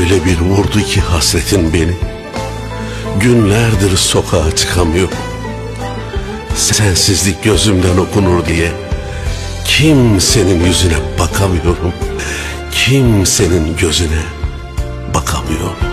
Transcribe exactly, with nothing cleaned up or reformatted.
Öyle bir vurdu ki hasretin beni, günlerdir sokağa çıkamıyorum. Sensizlik gözümden okunur diye kimsenin yüzüne bakamıyorum. Kimsenin gözüne bakamıyorum.